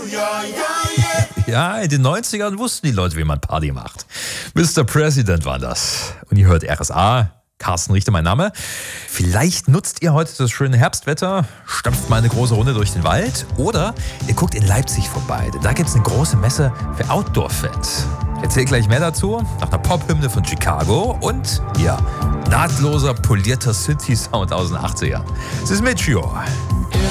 Ja, in den 90ern wussten die Leute, wie man Party macht. Mr. President war das. Und ihr hört RSA. Carsten Richter, mein Name. Vielleicht nutzt ihr heute das schöne Herbstwetter, stampft mal eine große Runde durch den Wald oder ihr guckt in Leipzig vorbei, denn da gibt es eine große Messe für Outdoor-Fans. Ich erzähle gleich mehr dazu, nach einer Pop-Hymne von Chicago und, ja, nahtloser, polierter Synthi-Sound aus den 80ern. Es ist Mitchio.